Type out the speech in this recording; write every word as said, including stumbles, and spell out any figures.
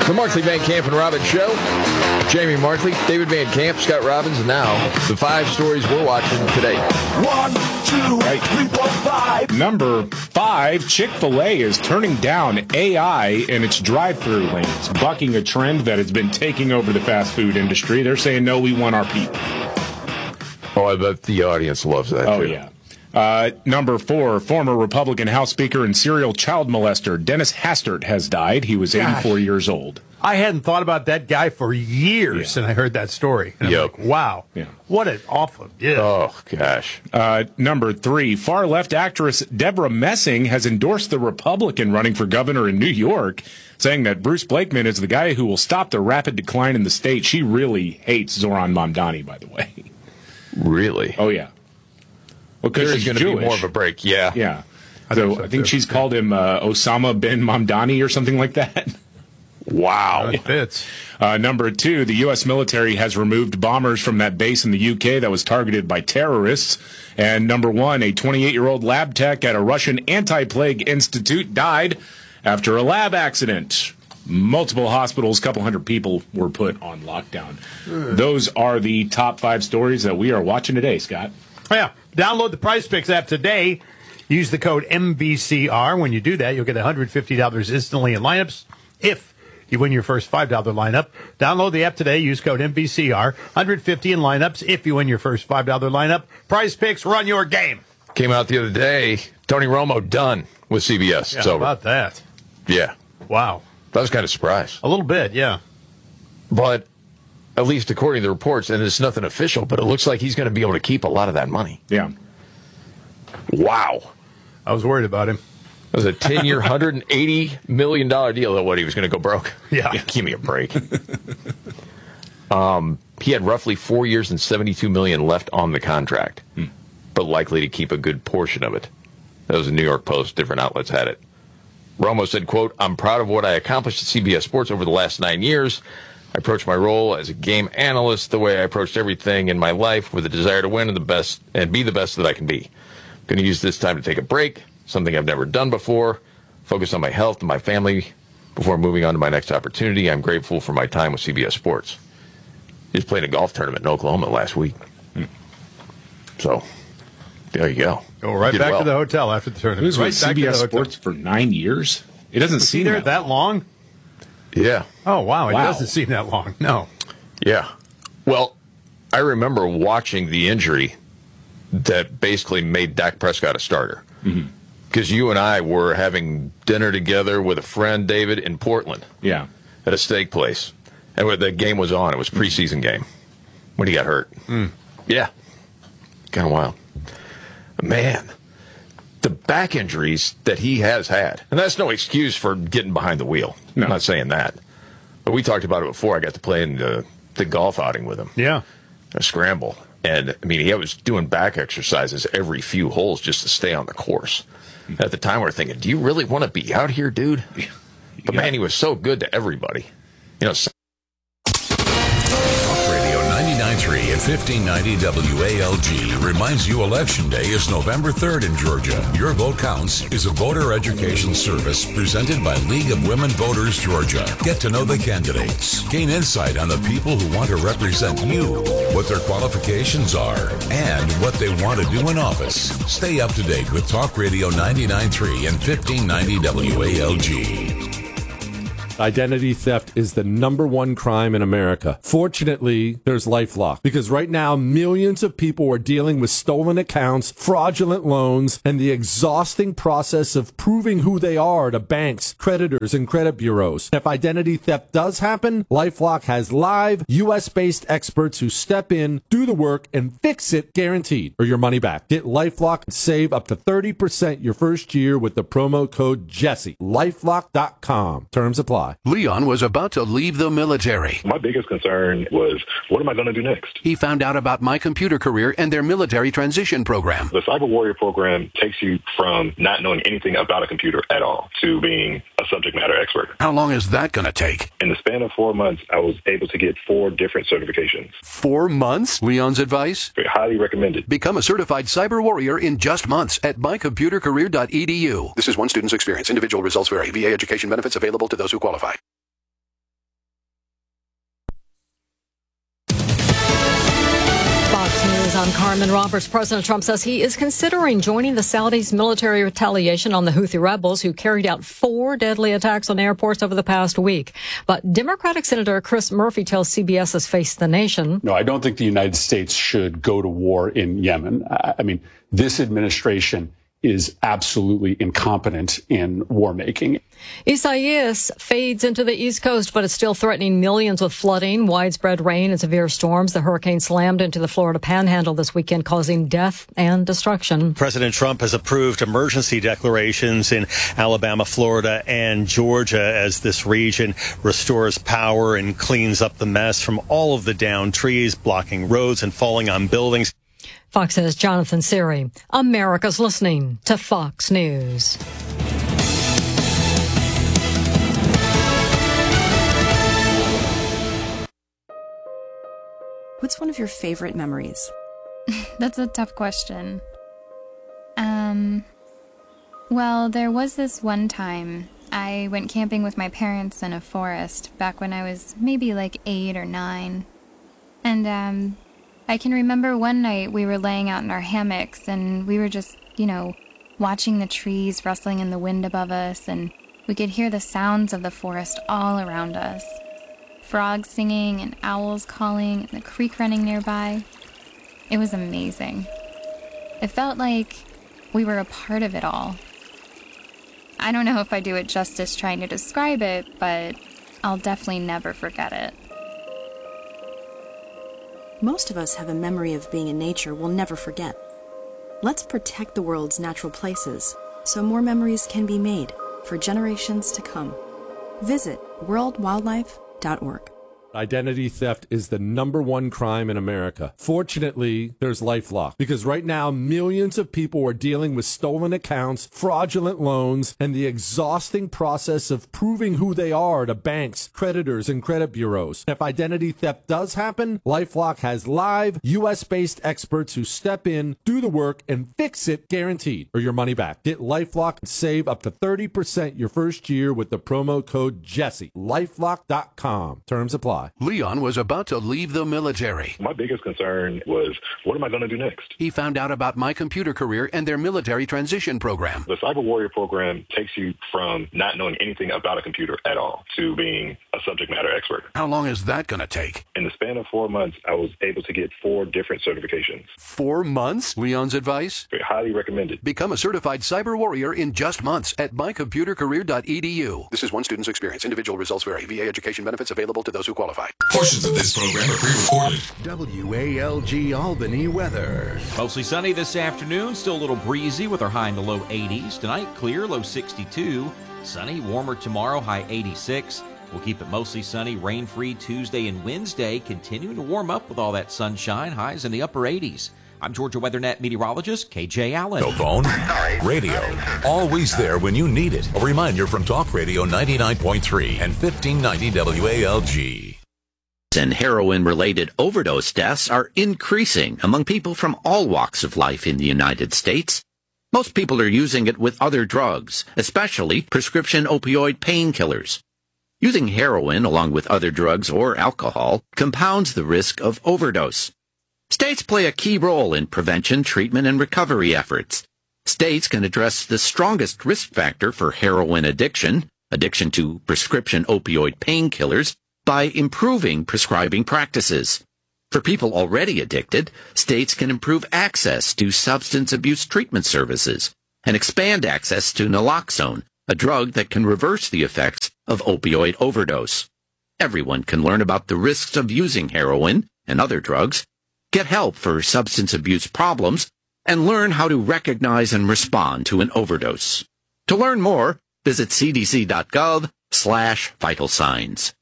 The Markley, Van Camp, and Robbins Show. Jamie Markley, David Van Camp, Scott Robbins, and now the five stories we're watching today. One, two, three, four, five. Number five, Chick-fil-A is turning down A I in its drive-thru lanes, bucking a trend that has been taking over the fast food industry. They're saying, no, we want our people. Oh, I bet the audience loves that, Oh, too. yeah. Uh, number four, former Republican House Speaker and serial child molester Dennis Hastert has died. He was eighty-four Gosh. years old. I hadn't thought about that guy for years, Yeah. and I heard that story. And I'm Yep. like, wow. Yeah. What an awful. Yeah. Oh, gosh. Uh, number three, far-left actress Deborah Messing has endorsed the Republican running for governor in New York, saying that Bruce Blakeman is the guy who will stop the rapid decline in the state. She really hates Zoran Mamdani, by the way. Really? Oh, yeah. Well, because There's she's going to Jewish. be more of a break, yeah. Yeah. I So think so, I think too. she's called him uh, Osama bin Mamdani or something like that. Wow. That fits. Uh, number two, the U S military has removed bombers from that base in the U K that was targeted by terrorists. And number one, a twenty-eight-year-old lab tech at a Russian anti-plague institute died after a lab accident. Multiple hospitals, couple hundred people were put on lockdown. Those are the top five stories that we are watching today, Scott. Yeah. Download the Prize Picks app today. Use the code M V C R. When you do that, you'll get one hundred fifty dollars instantly in lineups if you win your first five dollars lineup. Download the app today. Use code M V C R. one hundred fifty dollars in lineups if you win your first five dollars lineup. Prize Picks, run your game. Came out the other day. Tony Romo done with C B S. Yeah, It's how over. about that? Yeah. Wow. I was kind of surprised. A little bit, yeah. But at least according to the reports, and it's nothing official, but it looks like he's going to be able to keep a lot of that money. Yeah. Wow. I was worried about him. It was a ten-year, one hundred eighty million dollars deal. That what, he was going to go broke? Yeah. Give me a break. um, he had roughly four years and seventy-two million dollars left on the contract, hmm. but likely to keep a good portion of it. That was the New York Post. Different outlets had it. Romo said, quote, "I'm proud of what I accomplished at C B S Sports over the last nine years. I approached my role as a game analyst the way I approached everything in my life, with a desire to win and the best and be the best that I can be. I'm going to use this time to take a break, something I've never done before, focus on my health and my family before moving on to my next opportunity. I'm grateful for my time with C B S Sports." He just played a golf tournament in Oklahoma last week. Hmm. So, there you go. Go right Did back well. to the hotel after the tournament. He was right with back C B S to the hotel. Sports for nine years. It doesn't Was he seem there that, that long? Yeah. Oh, wow. It Wow. doesn't seem that long. No. Yeah. Well, I remember watching the injury that basically made Dak Prescott a starter. Because mm-hmm. you and I were having dinner together with a friend, David, in Portland. Yeah. At a steak place. And when the game was on, it was a preseason game when he got hurt. Mm. Yeah. Kind of wild. Man, the back injuries that he has had, and that's no excuse for getting behind the wheel. No. I'm not saying that. But we talked about it before. I got to play in the, the golf outing with him. Yeah. A scramble. And, I mean, he was doing back exercises every few holes just to stay on the course. And at the time, we were thinking, do you really want to be out here, dude? But, Yeah. man, he was so good to everybody. You know, so- Radio ninety-nine point three and fifteen ninety W A L G reminds you Election Day is November third in Georgia. Your Vote Counts is a voter education service presented by League of Women Voters Georgia. Get to know the candidates. Gain insight on the people who want to represent you, what their qualifications are, and what they want to do in office. Stay up to date with Talk Radio ninety-nine point three and fifteen ninety W A L G. Identity theft is the number one crime in America. Fortunately, there's LifeLock, because right now millions of people are dealing with stolen accounts, fraudulent loans, and the exhausting process of proving who they are to banks, creditors, and credit bureaus. If identity theft does happen, LifeLock has live U S-based experts who step in, do the work, and fix it guaranteed, or your money back. Get LifeLock and save up to thirty percent your first year with the promo code Jesse. LifeLock dot com. Terms apply. Leon was about to leave the military. My biggest concern was, what am I going to do next? He found out about My Computer Career and their military transition program. The Cyber Warrior program takes you from not knowing anything about a computer at all to being a subject matter expert. How long is that going to take? In the span of four months, I was able to get four different certifications. Four months? Leon's advice? Highly recommended. Become a certified cyber warrior in just months at my computer career dot e d u. This is one student's experience. Individual results vary. V A education benefits available to those who qualify. I'm Carmen Roberts. President Trump says he is considering joining the Saudis' military retaliation on the Houthi rebels who carried out four deadly attacks on airports over the past week. But Democratic Senator Chris Murphy tells C B S's Face the Nation. No, I don't think the United States should go to war in Yemen. I mean, this administration is absolutely incompetent in war making. Isaias fades into the East Coast, but it's still threatening millions with flooding, widespread rain, and severe storms. The hurricane slammed into the Florida Panhandle this weekend, causing death and destruction. President Trump has approved emergency declarations in Alabama, Florida, and Georgia as this region restores power and cleans up the mess from all of the downed trees, blocking roads and falling on buildings. Fox's Jonathan Siri. America's listening to Fox News. What's one of your favorite memories? That's a tough question. Um, well, there was this one time I went camping with my parents in a forest back when I was maybe like eight or nine. And, um... I can remember one night we were laying out in our hammocks and we were just, you know, watching the trees rustling in the wind above us, and we could hear the sounds of the forest all around us. Frogs singing and owls calling and the creek running nearby. It was amazing. It felt like we were a part of it all. I don't know if I do it justice trying to describe it, but I'll definitely never forget it. Most of us have a memory of being in nature we'll never forget. Let's protect the world's natural places so more memories can be made for generations to come. Visit world wildlife dot org. Identity theft is the number one crime in America. Fortunately, there's LifeLock, because right now millions of people are dealing with stolen accounts, fraudulent loans, and the exhausting process of proving who they are to banks, creditors, and credit bureaus. If identity theft does happen, LifeLock has live U S based experts who step in, do the work, and fix it guaranteed, or your money back. Get LifeLock and save up to thirty percent your first year with the promo code Jesse. lifelock dot com. Terms apply. Leon was about to leave the military. My biggest concern was, what am I going to do next? He found out about My Computer Career and their military transition program. The Cyber Warrior program takes you from not knowing anything about a computer at all to being a subject matter expert. How long is that going to take? In the span of four months, I was able to get four different certifications. Four months? Leon's advice? Highly recommended. Become a certified cyber warrior in just months at my computer career dot e d u. This is one student's experience. Individual results vary. V A education benefits available to those who qualify. Portions of this program are pre-recorded. W A L G Albany weather. Mostly sunny this afternoon, still a little breezy with our high in the low eighties. Tonight, clear, low sixty-two. Sunny, warmer tomorrow, high eighty-six. We'll keep it mostly sunny, rain-free Tuesday and Wednesday, continuing to warm up with all that sunshine, highs in the upper eighties. I'm Georgia WeatherNet meteorologist K J Allen. No phone, radio, always there when you need it. A reminder from Talk Radio ninety-nine point three and fifteen ninety W A L G. And heroin-related overdose deaths are increasing among people from all walks of life in the United States. Most people are using it with other drugs, especially prescription opioid painkillers. Using heroin along with other drugs or alcohol compounds the risk of overdose. States play a key role in prevention, treatment, and recovery efforts. States can address the strongest risk factor for heroin addiction, addiction to prescription opioid painkillers, by improving prescribing practices. For people already addicted, states can improve access to substance abuse treatment services and expand access to naloxone, a drug that can reverse the effects of opioid overdose. Everyone can learn about the risks of using heroin and other drugs, get help for substance abuse problems, and learn how to recognize and respond to an overdose. To learn more, visit c d c dot gov slash vital signs.